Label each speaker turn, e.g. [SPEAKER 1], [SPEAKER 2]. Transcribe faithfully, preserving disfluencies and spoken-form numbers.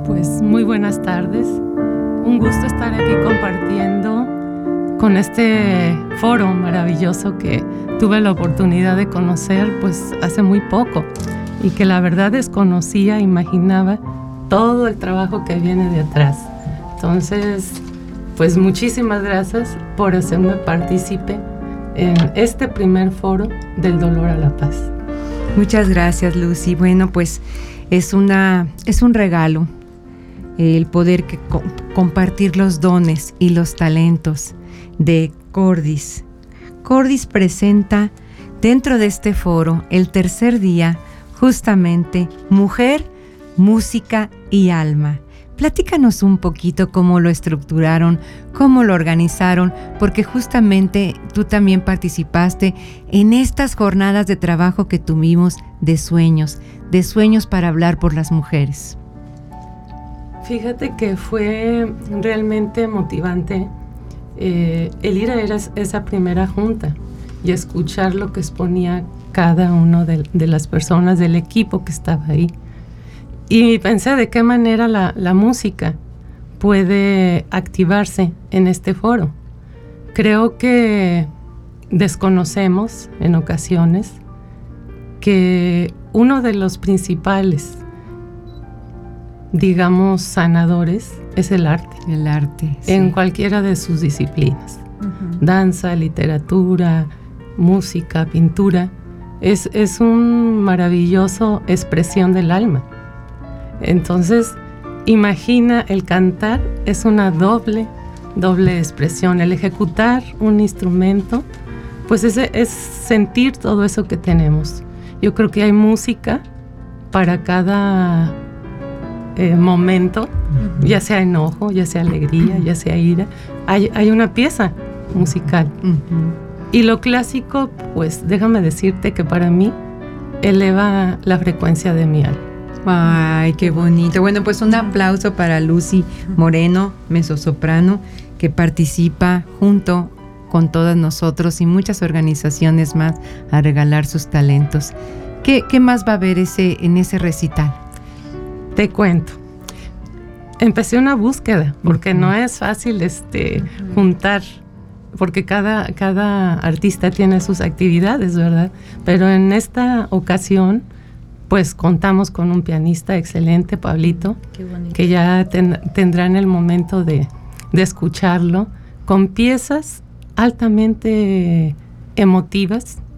[SPEAKER 1] Pues muy buenas tardes. Un gusto estar aquí compartiendo con este foro maravilloso que tuve la oportunidad de conocer pues hace muy poco y que la verdad desconocía, imaginaba todo el trabajo que viene de atrás. Entonces, pues muchísimas gracias por hacerme partícipe en este primer foro del dolor a la paz.
[SPEAKER 2] Muchas gracias, Lucy. Bueno, pues es una es un regalo el poder que, co- compartir los dones y los talentos de Cordis. Cordis presenta dentro de este foro el tercer día, justamente Mujer, Música y Alma. Platícanos un poquito cómo lo estructuraron, cómo lo organizaron, porque justamente tú también participaste en estas jornadas de trabajo que tuvimos de sueños, de sueños para hablar por las mujeres.
[SPEAKER 1] Fíjate que fue realmente motivante eh, el ir a esa primera junta y escuchar lo que exponía cada uno de, de las personas del equipo que estaba ahí. Y pensé de qué manera la, la música puede activarse en este foro. Creo que desconocemos en ocasiones que uno de los principales, digamos, sanadores es el arte.
[SPEAKER 2] El arte, sí.
[SPEAKER 1] En cualquiera de sus disciplinas.
[SPEAKER 2] Uh-huh.
[SPEAKER 1] Danza, literatura, música, pintura. Es, es un maravilloso expresión del alma. Entonces, imagina, el cantar es una doble, doble expresión. El ejecutar un instrumento, pues es, es sentir todo eso que tenemos. Yo creo que hay música para cada eh, momento, uh-huh. ya sea enojo, ya sea alegría, uh-huh. ya sea ira. Hay, hay una pieza musical.
[SPEAKER 2] Uh-huh.
[SPEAKER 1] Y lo clásico, pues déjame decirte que para mí eleva la frecuencia de mi alma.
[SPEAKER 2] Ay, qué bonito. Bueno, pues un aplauso para Lucy Moreno, mezzosoprano, que participa junto con todas nosotros y muchas organizaciones más a regalar sus talentos. ¿Qué, qué más va a haber ese, en ese recital?
[SPEAKER 1] Te cuento. Empecé una búsqueda, porque uh-huh. no es fácil este, uh-huh. juntar, porque cada, cada artista tiene sus actividades, ¿verdad? Pero en esta ocasión, pues contamos con un pianista excelente, Pablito, que ya ten, tendrán el momento de, de escucharlo, con piezas altamente emotivas